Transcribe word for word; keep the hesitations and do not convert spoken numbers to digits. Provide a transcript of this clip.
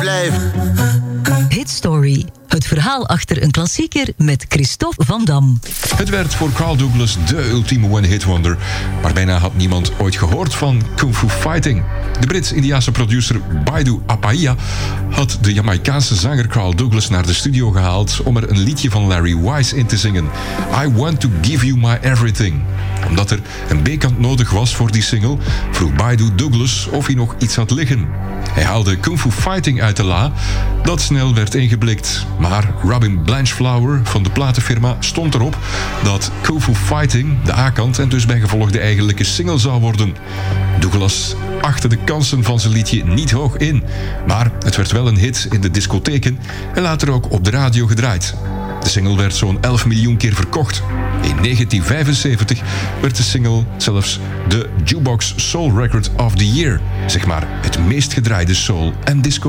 blijven. Hit Story. Het verhaal achter een klassieker met Christophe Van Dam. Het werd voor Carl Douglas de ultieme one-hit wonder, maar bijna had niemand ooit gehoord van Kung Fu Fighting. De Brits-Indiaanse producer Baidu Apaiya had de Jamaicaanse zanger Carl Douglas naar de studio gehaald om er een liedje van Larry Wise in te zingen. I Want to Give You My Everything. Omdat er een B-kant nodig was voor die single, vroeg Baidu Douglas of hij nog iets had liggen. Hij haalde Kung Fu Fighting uit de la, dat snel werd ingeblikt. Maar Robin Blanchflower van de platenfirma stond erop dat Kung Fu Fighting de A-kant en dus bijgevolg de eigenlijke single zou worden. Douglas achtte de kansen van zijn liedje niet hoog in, maar het werd wel een hit in de discotheken en later ook op de radio gedraaid. De single werd zo'n elf miljoen keer verkocht. In negentien vijfenzeventig werd de single zelfs de Jukebox Soul Record of the Year, zeg maar het meest gedraaide soul- en disco